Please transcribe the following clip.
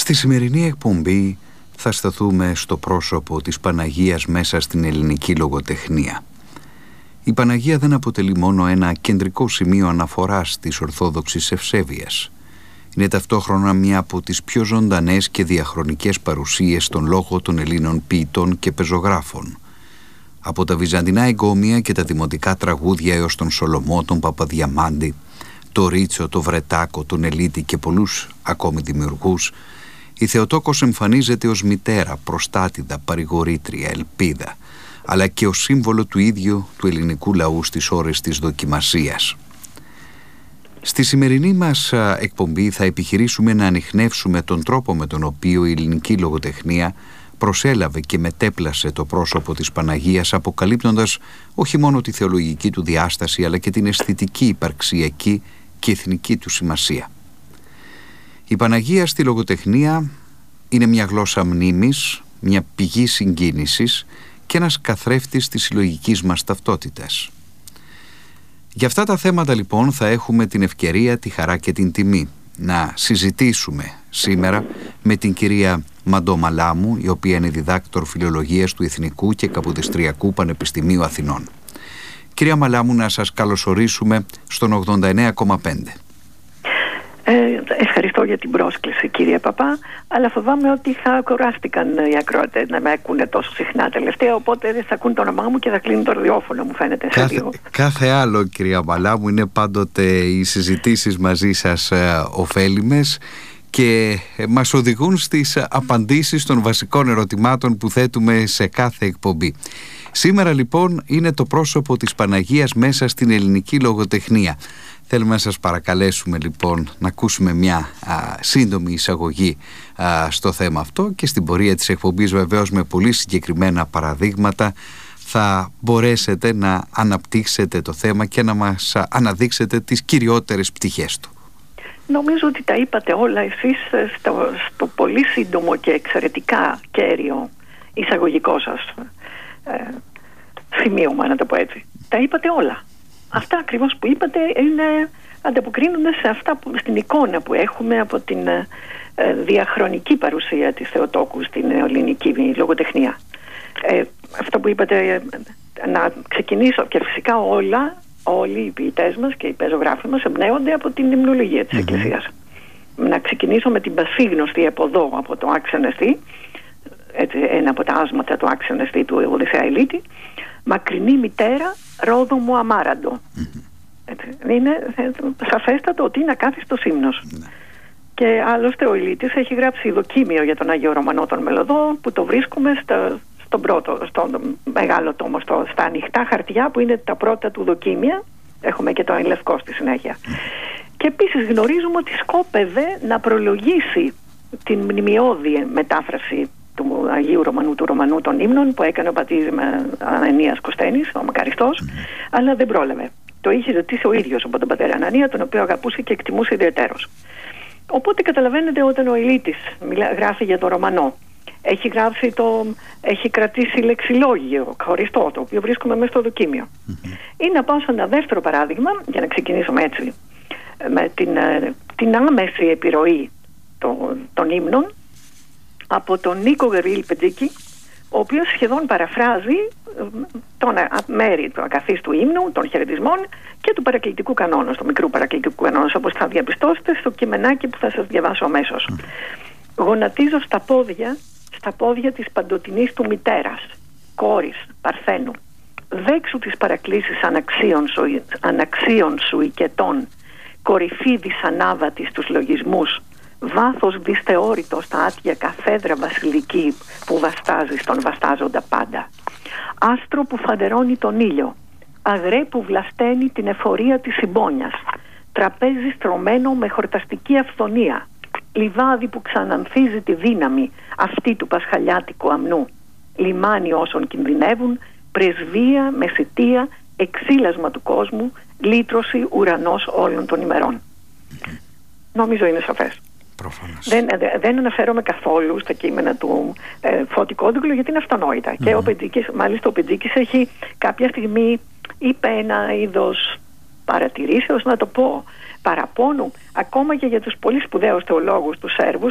Στη σημερινή εκπομπή θα σταθούμε στο πρόσωπο της Παναγίας μέσα στην ελληνική λογοτεχνία. Η Παναγία δεν αποτελεί μόνο ένα κεντρικό σημείο αναφοράς της Ορθόδοξης ευσέβειας. Είναι ταυτόχρονα μία από τις πιο ζωντανές και διαχρονικές παρουσίες στον λόγο των Ελλήνων ποιητών και πεζογράφων. Από τα βυζαντινά εγκόμια και τα δημοτικά τραγούδια έως τον Σολομό, τον Παπαδιαμάντη, το Ρίτσο, το Βρετάκο, τον Ελίτη και πολλούς ακόμη δημιουργούς, η Θεοτόκος εμφανίζεται ως μητέρα, προστάτηδα, παρηγορήτρια, ελπίδα, αλλά και ως σύμβολο του ίδιου του ελληνικού λαού στις ώρες της δοκιμασίας. Στη σημερινή μας εκπομπή θα επιχειρήσουμε να ανιχνεύσουμε τον τρόπο με τον οποίο η ελληνική λογοτεχνία προσέλαβε και μετέπλασε το πρόσωπο της Παναγίας, αποκαλύπτοντας όχι μόνο τη θεολογική του διάσταση, αλλά και την αισθητική, υπαρξιακή και εθνική του σημασία. Η Παναγία στη λογοτεχνία είναι μια γλώσσα μνήμης, μια πηγή συγκίνησης και ένας καθρέφτης της συλλογικής μας ταυτότητας. Για αυτά τα θέματα λοιπόν θα έχουμε την ευκαιρία, τη χαρά και την τιμή να συζητήσουμε σήμερα με την κυρία Μαντώ Μαλάμου, η οποία είναι διδάκτορ φιλολογίας του Εθνικού και Καποδιστριακού Πανεπιστημίου Αθηνών. Κυρία Μαλάμου, να σας καλωσορίσουμε στον 89,5. Ευχαριστώ για την πρόσκληση, κύριε Παπά, αλλά φοβάμαι ότι θα κουράστηκαν οι ακροατές να με ακούνε τόσο συχνά τελευταία, οπότε δεν θα ακούν το όνομά μου και θα κλείνουν το ραδιόφωνο, μου φαίνεται σε λίγο. Κάθε άλλο, κυρία Μαλάμου, είναι πάντοτε οι συζητήσεις μαζί σας ωφέλιμες και μας οδηγούν στις απαντήσεις των βασικών ερωτημάτων που θέτουμε σε κάθε εκπομπή. Σήμερα λοιπόν είναι το πρόσωπο της Παναγίας μέσα στην ελληνική λογοτεχνία. Θέλουμε να σας παρακαλέσουμε λοιπόν να ακούσουμε μια σύντομη εισαγωγή στο θέμα αυτό και στην πορεία της εκπομπής, βεβαίως με πολύ συγκεκριμένα παραδείγματα, θα μπορέσετε να αναπτύξετε το θέμα και να μας αναδείξετε τις κυριότερες πτυχές του. Νομίζω ότι τα είπατε όλα εσείς στο πολύ σύντομο και εξαιρετικά κέριο εισαγωγικό σας σημείωμα, να το πω έτσι. Τα είπατε όλα. Αυτά ακριβώς που είπατε ανταποκρίνονται σε αυτά στην εικόνα που έχουμε από την διαχρονική παρουσία της Θεοτόκου στην ελληνική λογοτεχνία. Αυτό που είπατε, να ξεκινήσω, και φυσικά όλοι οι ποιητές μας και οι πεζογράφοι μας εμπνέονται από την υμνολογία της Εκκλησίας. Να ξεκινήσω με την πασίγνωστη από εδώ, από το Άξιον ένα από τα άσματα του Άξιον του Οδυσσέα Ελίτη, μακρινή μητέρα, ρόδο μου αμάραντο. Είναι σαφέστατο ότι είναι ακάθιστος ύμνος. Και άλλωστε ο Ελίτης έχει γράψει δοκίμιο για τον Άγιο Ρωμανό των Μελωδών, που το βρίσκουμε στο μεγάλο τόμο, στα ανοιχτά χαρτιά που είναι τα πρώτα του δοκίμια. Έχουμε και το Λευκό στη συνέχεια. Και επίσης γνωρίζουμε ότι σκόπευε να προλογίσει την μνημειώδη μετάφραση του Αγίου Ρωμανού, του Ρωμανού των ύμνων, που έκανε ο πατήρ Ανανίας Κωστένης, ο μακαριστός, αλλά δεν πρόλαβε. Το είχε ζητήσει ο ίδιος από τον πατέρα Ανανία, τον οποίο αγαπούσε και εκτιμούσε ιδιαιτέρως. Οπότε καταλαβαίνετε, όταν ο Ελίτης γράφει για τον Ρωμανό, έχει κρατήσει λεξιλόγιο χωριστό, το οποίο βρίσκουμε μέσα στο δοκίμιο. Ή να πάω σε ένα δεύτερο παράδειγμα, για να ξεκινήσουμε έτσι, με την άμεση επιρροή των ύμνων από τον Νίκο Γαβρίλη Πεντζίκη, ο οποίος σχεδόν παραφράζει μέρη του ακαθίστου ύμνου, των χαιρετισμών και του παρακλητικού κανόνος, του μικρού παρακλητικού κανόνος, όπως θα διαπιστώσετε στο κειμενάκι που θα σας διαβάσω αμέσως. Γονατίζω στα πόδια της παντοτινής του μητέρας, κόρης Παρθένου, δέξου τις παρακλήσεις αναξίων σου οικετών, κορυφή δυσανάβατη στους λογισμούς, βάθος δυσθεώρητο στα άτια καθέδρα βασιλική που βαστάζει στον βαστάζοντα πάντα, άστρο που φαντερώνει τον ήλιο, αγρέ που βλασταίνει την εφορία της συμπόνιας, τραπέζι στρωμένο με χορταστική αυθονία, λιβάδι που ξανανθίζει τη δύναμη αυτή του πασχαλιάτικου αμνού, λιμάνι όσων κινδυνεύουν, πρεσβεία, μεσητεία, εξήλασμα του κόσμου, λύτρωση, ουρανός όλων των ημερών. Νομίζω είναι σαφές. Δεν αναφέρομαι καθόλου στα κείμενα του Φώτη Κόντογλου, γιατί είναι αυτονόητα. Και ο Πεντζίκης, μάλιστα ο Πεντζίκης έχει κάποια στιγμή είπε ένα είδος παρατηρήσεως, να το πω, παραπώνου, ακόμα και για τους πολύ σπουδαίους θεολόγους, τους Σέρβους,